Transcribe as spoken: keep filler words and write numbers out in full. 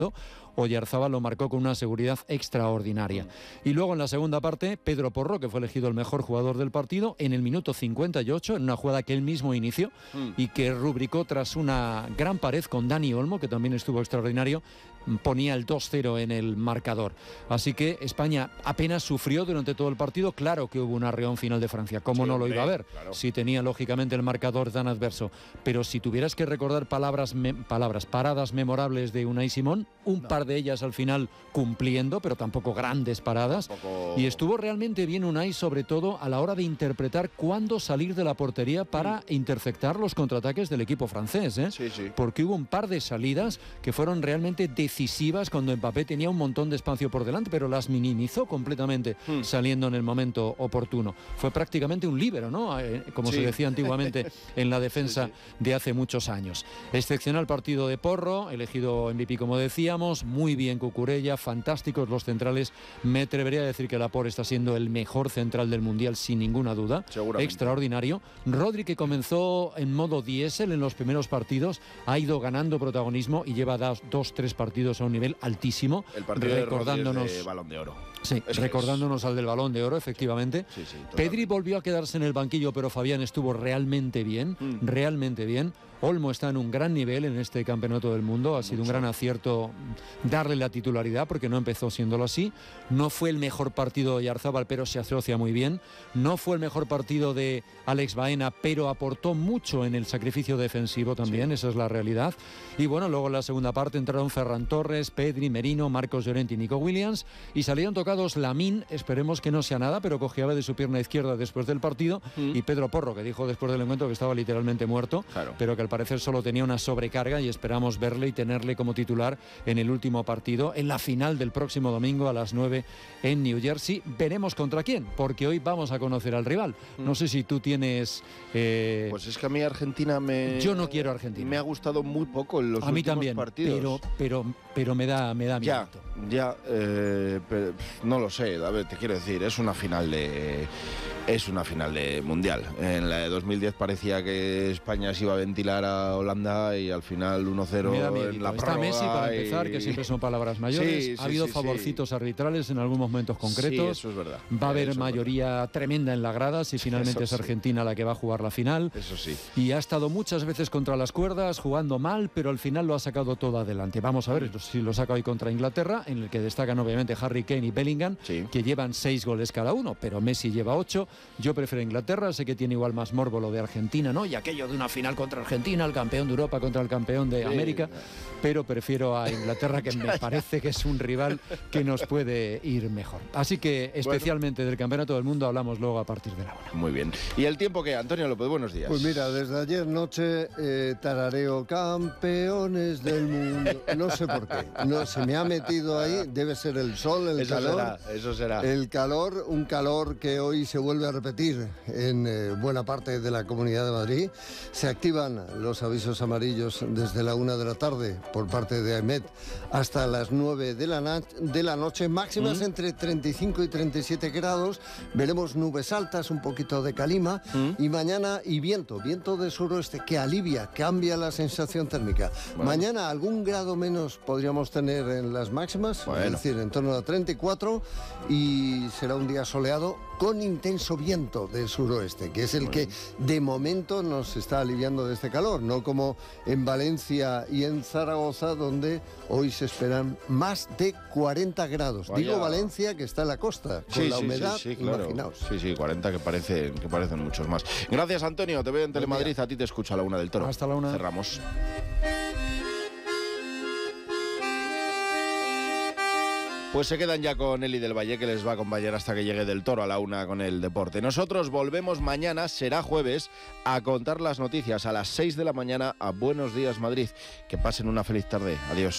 Oyarzábal lo marcó con una seguridad extraordinaria. Mm. Y luego en la segunda parte, Pedro Porro, que fue elegido el mejor jugador del partido, en el minuto cincuenta y ocho, en una jugada que él mismo inició mm. y que rubricó tras una gran pared con Dani Olmo, que también estuvo extraordinario, ponía el dos cero en el marcador. Así que España apenas sufrió durante todo el partido. Claro que hubo un arreón final de Francia, ¿cómo sí, no lo iba a ver? Claro. Si tenía lógicamente el marcador tan adverso. Pero si tuvieras que recordar palabras, me, palabras paradas memorables de Unai Simón, un no. par de ellas al final cumpliendo, pero tampoco grandes paradas. Tampoco... Y estuvo realmente bien Unai, sobre todo a la hora de interpretar cuándo salir de la portería para mm. interceptar los contraataques del equipo francés, ¿eh? Sí, sí. Porque hubo un par de salidas que fueron realmente decisivas cuando Mbappé tenía un montón de espacio por delante, pero las minimizó completamente mm. saliendo en el momento oportuno. Fue prácticamente un líbero, ¿no? Eh, como sí. se decía antiguamente en la defensa sí, sí. de hace muchos años. Excepcional partido de Porro, elegido M V P como decíamos, muy bien Cucurella, fantásticos los centrales. Me atrevería a decir que Laporte está siendo el mejor central del Mundial sin ninguna duda. Extraordinario. Rodri, que comenzó en modo diésel en los primeros partidos, ha ido ganando protagonismo y lleva dos, dos tres partidos a un nivel altísimo. El partido recordándonos, de Rodri es de Balón de Oro. Sí, es recordándonos es... al del Balón de Oro, efectivamente. Sí, sí, sí, Pedri volvió a quedarse en el banquillo, pero Fabián estuvo realmente bien, mm. realmente bien. Olmo está en un gran nivel en este campeonato del mundo. Ha Mucho. sido un gran acierto darle la titularidad, porque no empezó siéndolo así. No fue el mejor partido de Oyarzábal, pero se asocia muy bien. No fue el mejor partido de Alex Baena, pero aportó mucho en el sacrificio defensivo también, sí. esa es la realidad. Y bueno, luego en la segunda parte entraron Ferran Torres, Pedri, Merino, Marcos Llorente y Nico Williams, y salieron tocados Lamine, esperemos que no sea nada, pero cojeaba de su pierna izquierda después del partido, mm. y Pedro Porro, que dijo después del encuentro que estaba literalmente muerto, claro. pero que al parecer solo tenía una sobrecarga, y esperamos verle y tenerle como titular en el último partido, en la final del próximo domingo a las nueve en New Jersey. Veremos contra quién, porque hoy vamos a conocer al rival. Mm. No sé si tú tienes... Eh... Pues es que a mí Argentina me... Yo no quiero Argentina. Me ha gustado muy poco en los a mí últimos también, partidos. Pero, pero, pero me da, me da miedo. Ya, ya, eh, pero, no lo sé, a ver, te quiero decir, es una final de... Es una final de mundial. En la de dos mil diez parecía que España se iba a ventilar a Holanda y al final uno cero en la prórroga. Está Messi para empezar, y... que siempre son palabras mayores. Sí, sí, ha habido sí, favorcitos sí. arbitrales en algunos momentos concretos. Sí, eso es verdad. Va a haber eso mayoría es tremenda en la grada si finalmente eso es Argentina sí. la que va a jugar la final. Eso sí. Y ha estado muchas veces contra las cuerdas, jugando mal, pero al final lo ha sacado todo adelante. Vamos a ver si lo saca hoy contra Inglaterra, en el que destacan obviamente Harry Kane y Bellingham, sí. que llevan seis goles cada uno, pero Messi lleva ocho. Yo prefiero Inglaterra, sé que tiene igual más morbo lo de Argentina, ¿no? Y aquello de una final contra Argentina, el campeón de Europa contra el campeón de sí, América, pero prefiero a Inglaterra, que me parece que es un rival que nos puede ir mejor. Así que especialmente bueno. del campeonato del mundo hablamos luego a partir de la una. Muy bien. ¿Y el tiempo qué? Antonio López, buenos días. Pues mira, desde ayer noche eh, tarareo campeones del mundo. No sé por qué. No, se me ha metido ahí, debe ser el sol, el eso calor. Será, eso será. El calor, un calor que hoy se vuelve a repetir en eh, buena parte de la Comunidad de Madrid. Se activan los avisos amarillos desde la una de la tarde por parte de AEMET hasta las nueve de la, na- de la noche, máximas mm. entre treinta y cinco y treinta y siete grados. Veremos nubes altas, un poquito de calima mm. y mañana y viento, viento de suroeste que alivia, cambia la sensación térmica. Bueno. Mañana algún grado menos podríamos tener en las máximas, bueno. es decir, en torno a treinta y cuatro, y será un día soleado con intenso viento del suroeste, que es el bueno. que de momento nos está aliviando de este calor, no como en Valencia y en Zaragoza, donde hoy se esperan más de cuarenta grados. Vaya. Digo Valencia, que está en la costa, con sí, la sí, humedad, sí, sí, claro. imaginaos. Sí, sí, cuarenta que parecen, que parecen muchos más. Gracias, Antonio, te veo en Telemadrid, a ti te escucho a la una del Toro. Hasta la una. Cerramos. Pues se quedan ya con Eli del Valle, que les va a acompañar hasta que llegue del Toro a la una con el deporte. Nosotros volvemos mañana, será jueves, a contar las noticias a las seis de la mañana a Buenos Días Madrid. Que pasen una feliz tarde. Adiós.